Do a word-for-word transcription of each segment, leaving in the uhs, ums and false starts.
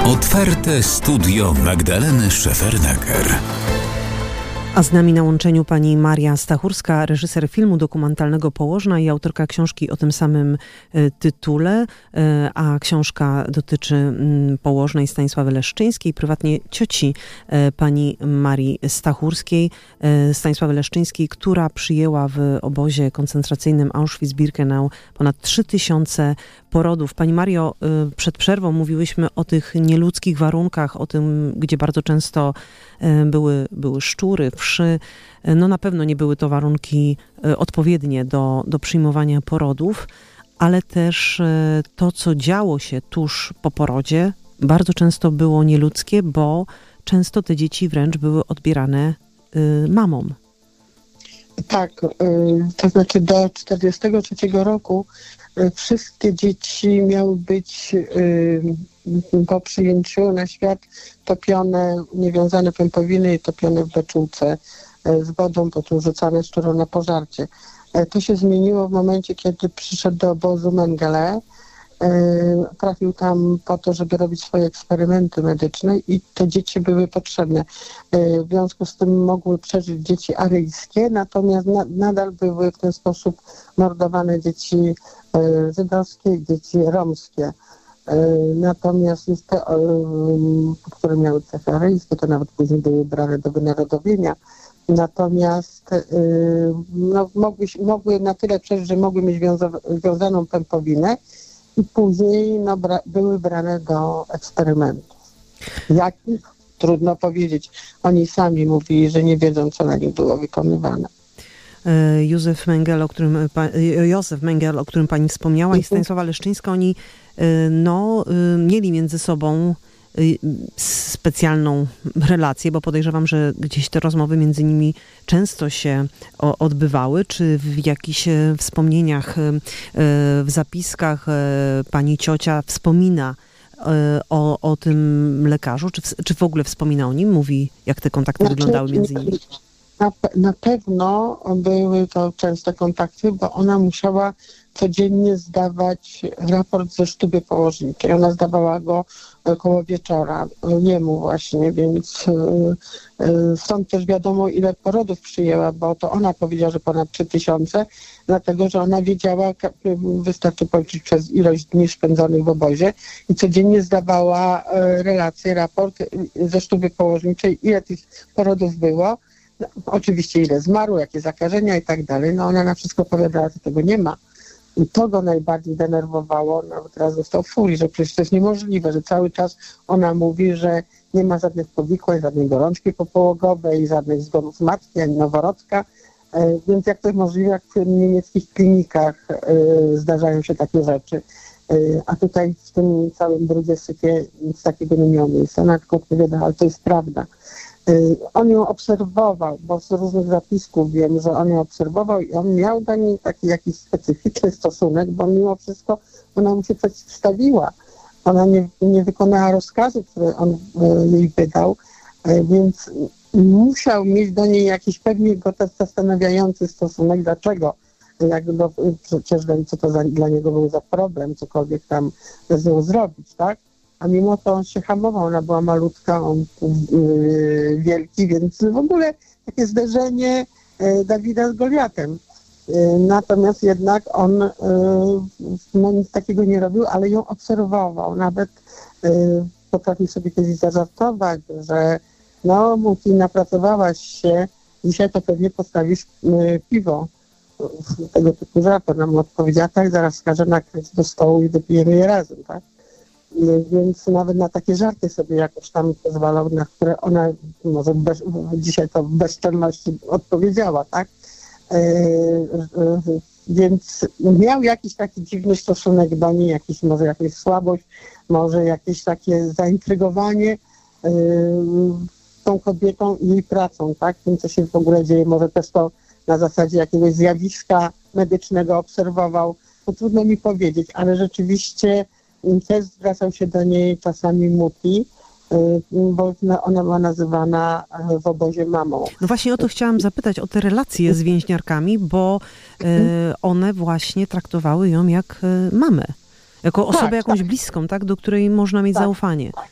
Otwarte studio Magdaleny Szefernaker. A z nami na łączeniu pani Maria Stachurska, reżyser filmu dokumentalnego Położna i autorka książki o tym samym y, tytule, y, a książka dotyczy y, Położnej Stanisławy Leszczyńskiej, prywatnie cioci y, pani Marii Stachurskiej, y, Stanisławy Leszczyńskiej, która przyjęła w obozie koncentracyjnym Auschwitz-Birkenau ponad trzy tysiące porodów. Pani Mario, y, przed przerwą mówiłyśmy o tych nieludzkich warunkach, o tym, gdzie bardzo często y, były, były szczury, wszy. No na pewno nie były to warunki odpowiednie do, do przyjmowania porodów, ale też to, co działo się tuż po porodzie, bardzo często było nieludzkie, bo często te dzieci wręcz były odbierane y, mamom. Tak, y, to znaczy do czterdziestego trzeciego roku y, wszystkie dzieci miały być y, po przyjęciu na świat topione, niewiązane pępowiny i topione w beczułce z wodą, potem rzucane szczerze na pożarcie. To się zmieniło w momencie, kiedy przyszedł do obozu Mengele. Trafił tam po to, żeby robić swoje eksperymenty medyczne i te dzieci były potrzebne. W związku z tym mogły przeżyć dzieci aryjskie, natomiast na, nadal były w ten sposób mordowane dzieci żydowskie i dzieci romskie. Natomiast już te, które miały cechy aryjskie, to nawet później były brane do wynarodowienia. Natomiast no, mogły, mogły na tyle przeżyć, że mogły mieć wiąza, wiązaną pępowinę i później no, bra, były brane do eksperymentów. Jakich? Trudno powiedzieć. Oni sami mówili, że nie wiedzą, co na nich było wykonywane. Józef Mengele, o którym, Józef Mengele, o którym pani wspomniała, i Stanisława Leszczyńska, oni no, mieli między sobą specjalną relację, bo podejrzewam, że gdzieś te rozmowy między nimi często się odbywały. Czy w jakichś wspomnieniach, w zapiskach pani ciocia wspomina o, o tym lekarzu? Czy, czy w ogóle wspomina o nim? Mówi, jak te kontakty znaczy, wyglądały między nimi? Na, na pewno były to częste kontakty, bo ona musiała codziennie zdawać raport ze sztuby położniczej. Ona zdawała go koło wieczora, jemu właśnie, więc stąd też wiadomo, ile porodów przyjęła, bo to ona powiedziała, że ponad trzy tysiące, dlatego, że ona wiedziała, wystarczy policzyć przez ilość dni spędzonych w obozie i codziennie zdawała relację, raport ze sztuby położniczej, ile tych porodów było. No, oczywiście ile zmarło, jakie zakażenia i tak dalej. No ona na wszystko opowiadała, że tego nie ma. I to go najbardziej denerwowało, nawet raz dostał furii, że przecież to jest niemożliwe, że cały czas ona mówi, że nie ma żadnych powikłań, żadnej gorączki popołogowej, żadnych zgonów matki, ani noworodka. E, więc jak to jest możliwe, jak w niemieckich klinikach e, zdarzają się takie rzeczy. E, a tutaj w tym całym brudzie sypie nic takiego nie miało miejsca. Ona tylko odpowiada, ale to jest prawda. On ją obserwował, bo z różnych zapisków wiem, że on ją obserwował i on miał do niej taki jakiś specyficzny stosunek, bo mimo wszystko ona mu się przeciwstawiła. Ona nie, nie wykonała rozkazu, który on jej wydał, więc musiał mieć do niej jakiś pewnie go też zastanawiający stosunek. Dlaczego? Jak no, przecież co to za, dla niego był za problem, cokolwiek tam z nią zrobić, tak? A mimo to on się hamował, ona była malutka, on yy, wielki, więc w ogóle takie zderzenie yy, Dawida z Goliatem. Yy, natomiast jednak on yy, no, nic takiego nie robił, ale ją obserwował. Nawet yy, potrafił sobie kiedyś zażartować, że no, Muti, napracowałaś się, dzisiaj to pewnie postawisz yy, piwo. Tego typu żart. Ona mu odpowiedziała, tak, zaraz skażę nakryć do stołu i wypijemy je razem, tak? Więc nawet na takie żarty sobie jakoś tam pozwalał, na które ona może bez, dzisiaj to w bezczelności odpowiedziała, tak? Yy, więc miał jakiś taki dziwny stosunek do niej, jakiś, może jakąś słabość, może jakieś takie zaintrygowanie yy, tą kobietą i jej pracą, tak? Tym, co się w ogóle dzieje, może też to na zasadzie jakiegoś zjawiska medycznego obserwował. No, trudno mi powiedzieć, ale rzeczywiście też zwracał się do niej czasami Muti, bo ona była nazywana w obozie mamą. No właśnie o to chciałam zapytać, o te relacje z więźniarkami, bo one właśnie traktowały ją jak mamę, jako osobę tak, jakąś tak. bliską, tak, do której można mieć tak. zaufanie.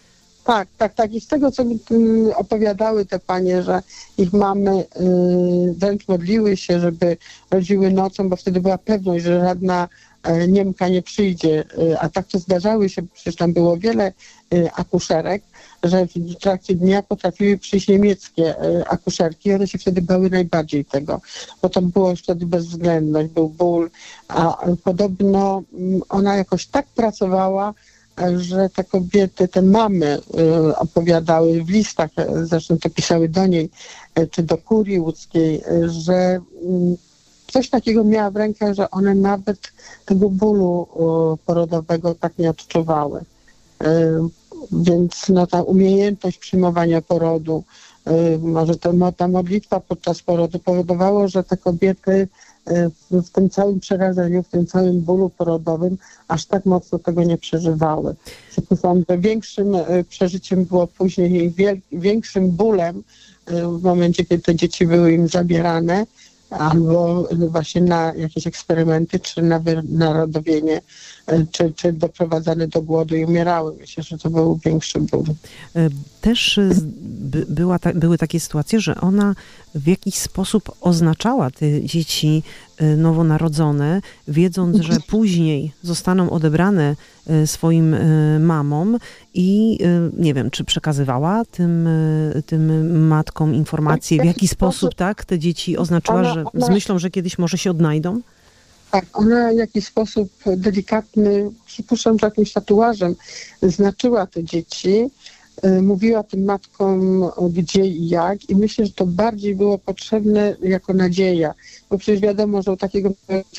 Tak, tak, tak. I z tego, co mi y, opowiadały te panie, że ich mamy y, wręcz modliły się, żeby rodziły nocą, bo wtedy była pewność, że żadna y, Niemka nie przyjdzie. Y, a tak to zdarzały się, przecież tam było wiele y, akuszerek, że w trakcie dnia potrafiły przyjść niemieckie y, akuszerki i one się wtedy bały najbardziej tego, bo to było już wtedy bezwzględność, był ból, a y, podobno y, ona jakoś tak pracowała, że te kobiety, te mamy y, opowiadały w listach, zresztą to pisały do niej, y, czy do kurii łódzkiej, y, że y, coś takiego miała w rękach, że one nawet tego bólu y, porodowego tak nie odczuwały. Y, więc no, ta umiejętność przyjmowania porodu, y, może to, ta modlitwa podczas porodu powodowało, że te kobiety w, w tym całym przerażeniu, w tym całym bólu porodowym aż tak mocno tego nie przeżywały. Przypuszczam, że większym przeżyciem było później, wiel, większym bólem w momencie, kiedy te dzieci były im zabierane, albo właśnie na jakieś eksperymenty, czy na wynarodowienie, czy, czy doprowadzane do głodu i umierały. Myślę, że to był większy ból. Też by, była ta, były takie sytuacje, że ona w jakiś sposób oznaczała te dzieci nowonarodzone, wiedząc, że później zostaną odebrane swoim mamom i nie wiem, czy przekazywała tym, tym matkom informacje, w jaki sposób tak te dzieci oznaczyła, że z myślą, że kiedyś może się odnajdą? Tak, ona w jakiś sposób delikatny, przypuszczam, że jakimś tatuażem znaczyła te dzieci, mówiła tym matkom gdzie i jak i myślę, że to bardziej było potrzebne jako nadzieja, bo przecież wiadomo, że u takiego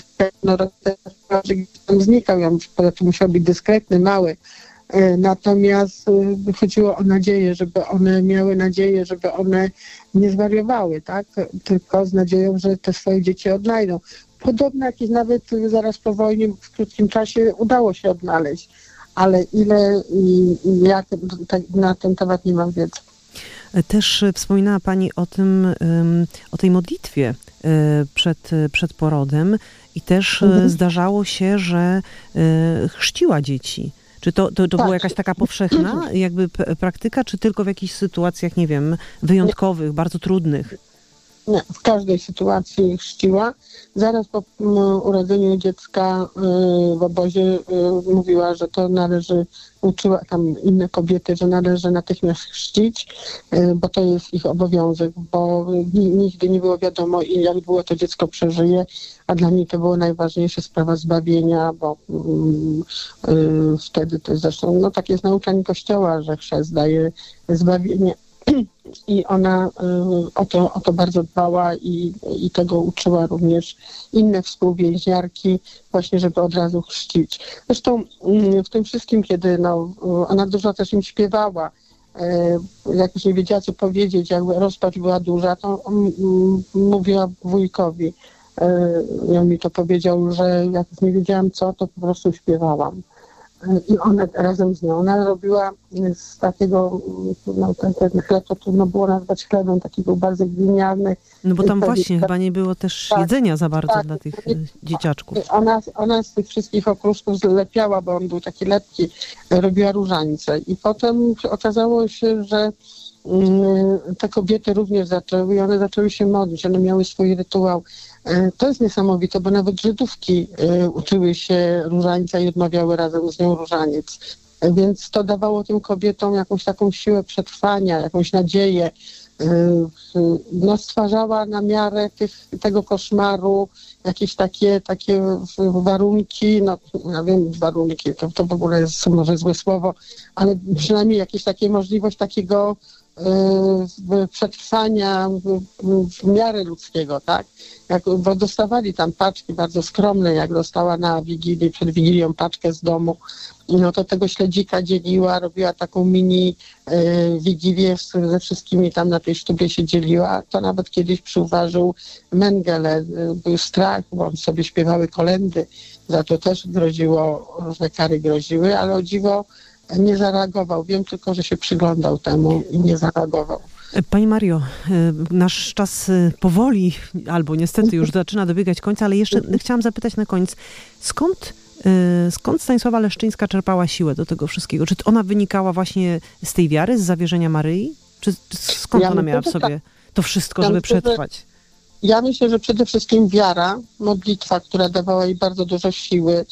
gdzieś tam znikał, ja poza tym musiał być dyskretny, mały, natomiast chodziło o nadzieję, żeby one miały nadzieję, żeby one nie zwariowały, tak, tylko z nadzieją, że te swoje dzieci odnajdą. Podobne jakieś nawet zaraz po wojnie w krótkim czasie udało się odnaleźć, ale ile i jak na ten temat nie mam wiedzy. Też wspominała Pani o tym, o tej modlitwie przed, przed porodem i też mhm. zdarzało się, że chrzciła dzieci. Czy to, to, to tak. była jakaś taka powszechna jakby praktyka, czy tylko w jakichś sytuacjach, nie wiem, wyjątkowych, nie. bardzo trudnych? Nie, w każdej sytuacji chrzciła. Zaraz po urodzeniu dziecka w obozie mówiła, że to należy, uczyła tam inne kobiety, że należy natychmiast chrzcić, bo to jest ich obowiązek, bo nigdy nie było wiadomo, jak długo to dziecko przeżyje, a dla niej to było najważniejsza sprawa zbawienia, bo yy, wtedy to jest zresztą, no tak jest nauczanie Kościoła, że chrzest daje zbawienie. I ona y, o, to, o to bardzo dbała i, i tego uczyła również inne współwięźniarki, właśnie żeby od razu chrzcić. Zresztą y, w tym wszystkim, kiedy no, ona dużo też im śpiewała, y, jak już nie wiedziała co powiedzieć, jakby rozpacz była duża, to y, y, mówiła wujkowi. Y, on mi to powiedział, że jak już nie wiedziałam co, to po prostu śpiewałam. I ona razem z nią, ona robiła z takiego, no ten, ten chleb, to trudno było nazwać chlebem, taki był bardzo gliniarny. No bo tam wtedy, właśnie tak, chyba nie było też tak, jedzenia za bardzo tak, dla tych dzieciaczków. Ona, ona z tych wszystkich okruszków zlepiała, bo on był taki lepki, robiła różańce. I potem okazało się, że te kobiety również zaczęły i one zaczęły się modlić, one miały swój rytuał. To jest niesamowite, bo nawet Żydówki uczyły się różańca i odmawiały razem z nią różaniec. Więc to dawało tym kobietom jakąś taką siłę przetrwania, jakąś nadzieję. No, stwarzała na miarę tych, tego koszmaru jakieś takie, takie warunki, no ja wiem, warunki, to, to w ogóle jest może złe słowo, ale przynajmniej jakieś takie możliwość takiego y, przetrwania w, w miarę ludzkiego, tak? Jak, bo dostawali tam paczki bardzo skromne, jak dostała na Wigilię, przed Wigilią paczkę z domu, no to tego śledzika dzieliła, robiła taką mini y, wigilię ze wszystkimi tam na tej sztubie się dzieliła. To nawet kiedyś przyuważył Mengele, y, był strach, bo on sobie śpiewały kolędy, za to też groziło, różne kary groziły, ale o dziwo nie zareagował. Wiem tylko, że się przyglądał temu i nie zareagował. Pani Mario, nasz czas powoli, albo niestety już zaczyna dobiegać końca, ale jeszcze chciałam zapytać na koniec, skąd Skąd Stanisława Leszczyńska czerpała siłę do tego wszystkiego? Czy ona wynikała właśnie z tej wiary, z zawierzenia Maryi? Czy skąd Ja ona myślę, miała w że sobie tak. to wszystko, Ja żeby myślę, że- przetrwać? Ja myślę, że przede wszystkim wiara, modlitwa, która dawała jej bardzo dużo siły,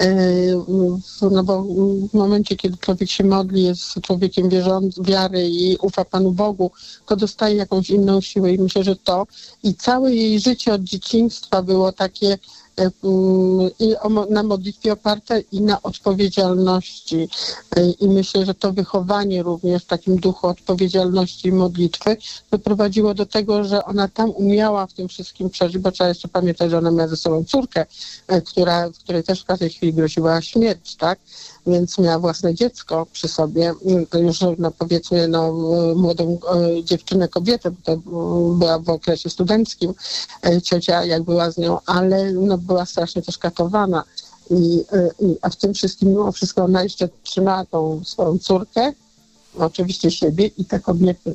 yy, no bo w momencie, kiedy człowiek się modli, jest człowiekiem wierzącym, wiary i ufa Panu Bogu, to dostaje jakąś inną siłę i myślę, że to i całe jej życie od dzieciństwa było takie yy, i o- na modlitwie oparte i na odpowiedzialności. Yy, I myślę, że to wychowanie również w takim duchu odpowiedzialności i modlitwy doprowadziło do tego, że ona tam umiała w tym wszystkim przeżyć, bo trzeba jeszcze pamiętać, że ona miała ze sobą córkę, e, która, której też w każdej chwili groziła śmierć, tak? Więc miała własne dziecko przy sobie, mm, to już no, powiedzmy no, e, młodą e, dziewczynę, kobietę, bo to e, była w okresie studenckim, e, ciocia jak była z nią, ale no, była strasznie też katowana. I, e, i, a w tym wszystkim mimo wszystko ona jeszcze trzymała tą swoją córkę, oczywiście siebie i te kobiety.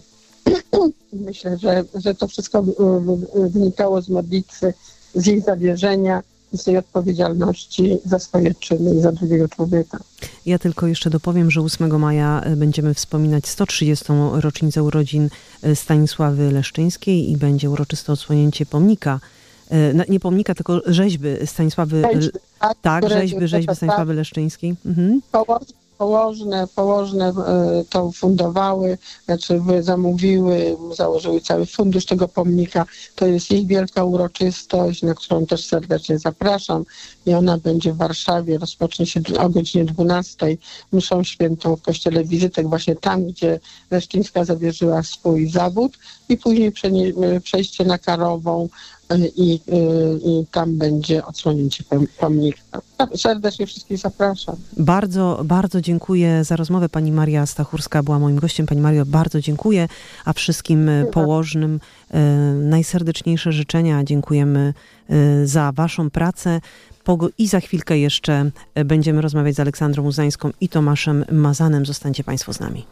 Myślę, że, że to wszystko y, y, wynikało z modlitwy, z jej zawierzenia i z tej odpowiedzialności za swoje czyny i za drugiego człowieka. Ja tylko jeszcze dopowiem, że ósmego maja będziemy wspominać sto trzydziestą rocznicę urodzin Stanisławy Leszczyńskiej i będzie uroczyste odsłonięcie pomnika. E, Nie pomnika, tylko rzeźby Stanisławy... Rzeźby, tak, Tak, które- rzeźby, rzeźby Stanisławy Leszczyńskiej. Mhm. Poło- Położne, położne e, to fundowały, znaczy wy- zamówiły, założyły cały fundusz tego pomnika. To jest ich wielka uroczystość, na którą też serdecznie zapraszam. I ona będzie w Warszawie, rozpocznie się o godzinie dwunastej mszą świętą w kościele Wizytek, właśnie tam, gdzie Leszczyńska zawierzyła swój zawód i później przenie- przejście na Karową e, i, e, i tam będzie odsłonięcie pom- pomnika. Serdecznie wszystkich zapraszam. Bardzo, bardzo dziękuję za rozmowę. Pani Maria Stachurska była moim gościem. Pani Mario, bardzo dziękuję, a wszystkim e, położnym e, najserdeczniejsze życzenia. Dziękujemy e, za waszą pracę. Pogo- I za chwilkę jeszcze e, będziemy rozmawiać z Aleksandrą Uznańską i Tomaszem Mazanem. Zostańcie państwo z nami.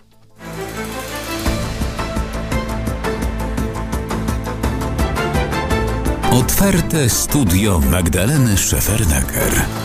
Otwarte studio Magdaleny Szefernaker.